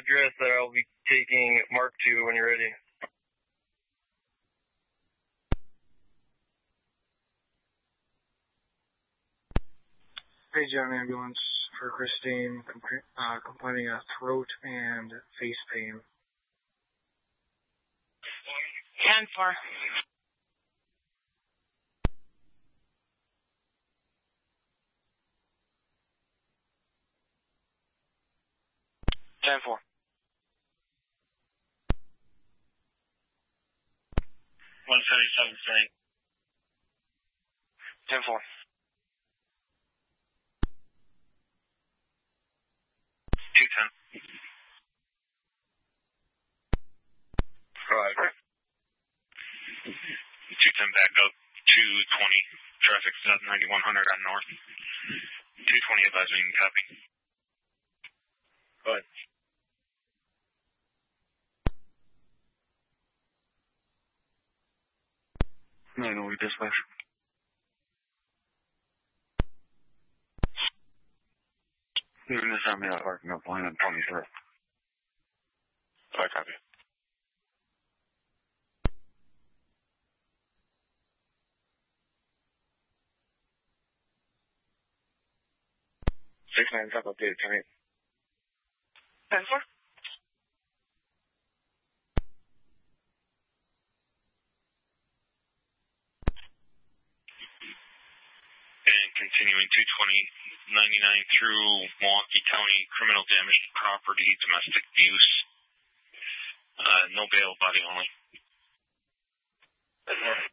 address that I'll be taking Mark to when you're ready. Page an ambulance for Christine, complaining of throat and face pain. 10-4. Ten-4. 177 saying. 10-4. 210. Right. 210 back up, 220. Traffic south 9100 on north. 220 advising copy. Go ahead. 908 dispatch. You're going to send me that parking up line on 23. I copy. Six 9 top updated 10-8. 10-4. And continuing 220, 99 through Milwaukee County, criminal damage to property, domestic abuse. No bail, body only.